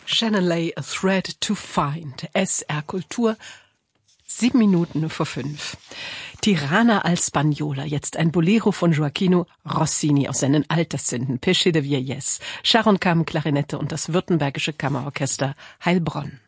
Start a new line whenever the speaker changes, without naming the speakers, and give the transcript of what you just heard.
Shannon Lay, A Thread to Find. SR Kultur, 7 Minuten vor 5. Tirana al Spagnola, jetzt ein Bolero von Gioachino Rossini aus seinen Alterssünden, Péché de Vieillesse, Sharon Kam, Klarinette und das Württembergische Kammerorchester Heilbronn.